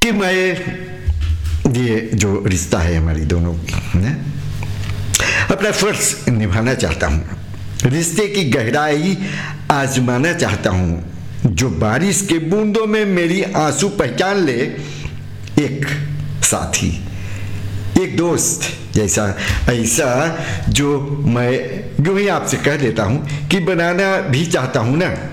कि मैं ये जो रिश्ता है हमारी दोनों ने अपना फर्ज निभाना चाहता हूँ, रिश्ते की गहराई आजमाना चाहता हूँ, जो बारिश के बूंदों में मेरी आंसू पहचान ले। एक साथी, एक दोस्त जैसा, ऐसा जो मैं यूं ही आपसे कह देता हूँ कि बनाना भी चाहता हूँ ना।